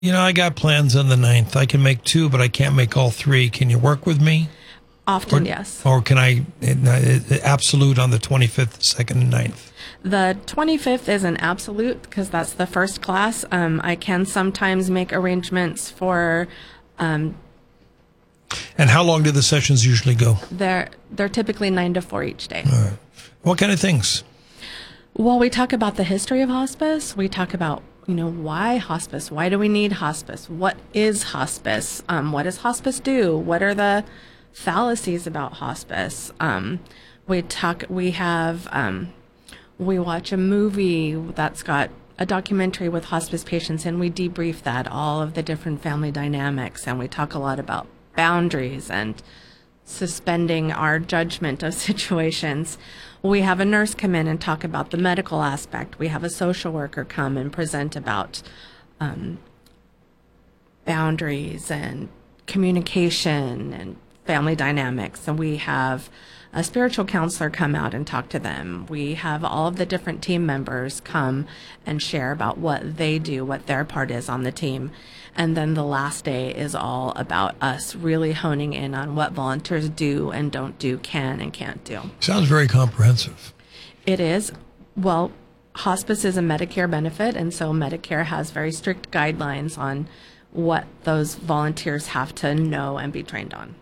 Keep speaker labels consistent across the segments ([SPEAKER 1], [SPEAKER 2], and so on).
[SPEAKER 1] I got plans on the 9th. I can make 2, but I can't make all 3. Can you work with me?
[SPEAKER 2] Often, yes.
[SPEAKER 1] Or can I absolute on the 25th, 2nd, and 9th?
[SPEAKER 2] The 25th is an absolute because that's the first class. I can sometimes make arrangements for...
[SPEAKER 1] and how long do the sessions usually go?
[SPEAKER 2] They're typically 9 to 4 each day.
[SPEAKER 1] All right. What kind of things?
[SPEAKER 2] Well, we talk about the history of hospice. We talk about, why hospice? Why do we need hospice? What is hospice? What does hospice do? What are the fallacies about hospice? We watch a movie that's got a documentary with hospice patients, and we debrief that, all of the different family dynamics, and we talk a lot about boundaries and suspending our judgment of situations. We have a nurse come in and talk about the medical aspect. We have a social worker come and present about boundaries and communication and family dynamics. And we have a spiritual counselor come out and talk to them. We have all of the different team members come and share about what they do, what their part is on the team. And then the last day is all about us really honing in on what volunteers do and don't do, can and can't do.
[SPEAKER 1] Sounds very comprehensive.
[SPEAKER 2] It is. Well, hospice is a Medicare benefit, and so Medicare has very strict guidelines on what those volunteers have to know and be trained on.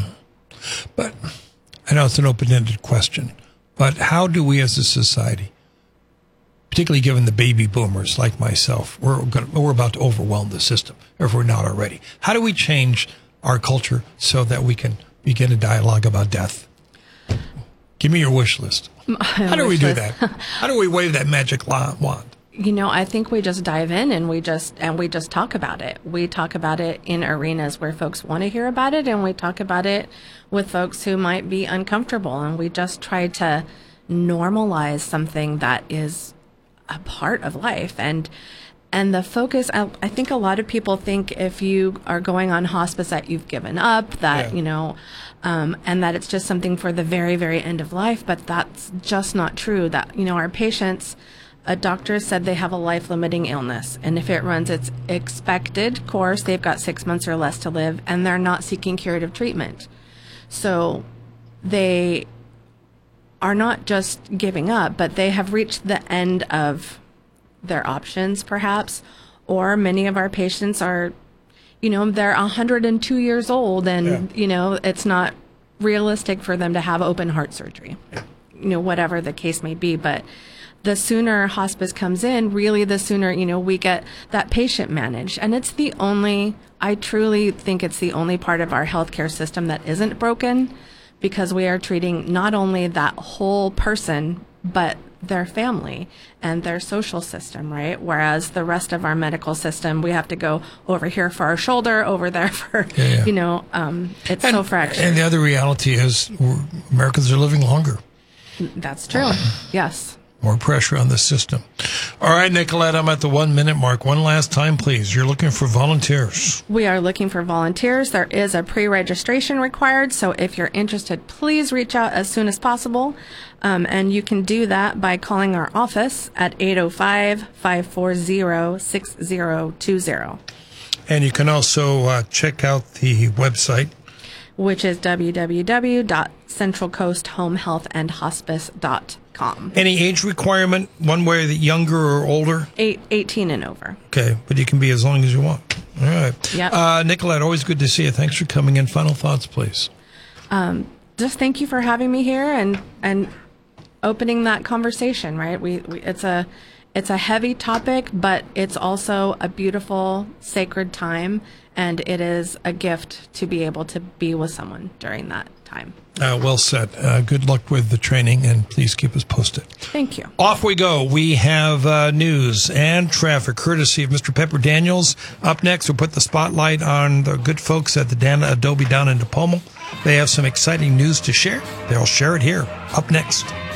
[SPEAKER 1] But I know it's an open-ended question, but how do we as a society, particularly given the baby boomers like myself, we're about to overwhelm the system, if we're not already. How do we change our culture so that we can begin a dialogue about death? Give me your wish list. How do we do that? How do we wave that magic wand?
[SPEAKER 2] I think we just dive in and we just talk about it. We talk about it in arenas where folks want to hear about it, and we talk about it with folks who might be uncomfortable, and we just try to normalize something that is a part of life. And the focus, I think a lot of people think if you are going on hospice that you've given up, that, and that it's just something for the very, very end of life. But that's just not true. That, our patients, a doctor said they have a life-limiting illness. And if it runs its expected course, they've got 6 months or less to live, and they're not seeking curative treatment. So they are not just giving up, but they have reached the end of their options, perhaps. Or many of our patients are, they're 102 years old, and, it's not realistic for them to have open heart surgery, whatever the case may be. But the sooner hospice comes in, really the sooner, we get that patient managed. And I truly think it's the only part of our healthcare system that isn't broken, because we are treating not only that whole person, but their family and their social system, right? Whereas the rest of our medical system, we have to go over here for our shoulder, over there for, it's so fractured.
[SPEAKER 1] And the other reality is Americans are living longer.
[SPEAKER 2] That's true. Yes.
[SPEAKER 1] More pressure on the system. All right, Nicolette, I'm at the 1 minute mark. One last time, please. You're looking for volunteers.
[SPEAKER 2] We are looking for volunteers. There is a pre-registration required, so if you're interested, please reach out as soon as possible. And you can do that by calling our office at 805-540-6020.
[SPEAKER 1] And you can also check out the website,
[SPEAKER 2] which is www.centralcoasthomehealthandhospice.com.
[SPEAKER 1] Any age requirement, one way, that younger or older?
[SPEAKER 2] 18 and over.
[SPEAKER 1] Okay, but you can be as long as you want. All right.
[SPEAKER 2] Yep.
[SPEAKER 1] Nicolette, always good to see you. Thanks for coming in. Final thoughts, please.
[SPEAKER 2] Just thank you for having me here and opening that conversation, right? It's a heavy topic, but it's also a beautiful, sacred time, and it is a gift to be able to be with someone during that time.
[SPEAKER 1] Well said. Good luck with the training, and please keep us posted.
[SPEAKER 2] Thank you.
[SPEAKER 1] Off we go. We have news and traffic, courtesy of Mr. Pepper Daniels. Up next, we'll put the spotlight on the good folks at the Dana Adobe down in Tacoma. They have some exciting news to share. They'll share it here. Up next.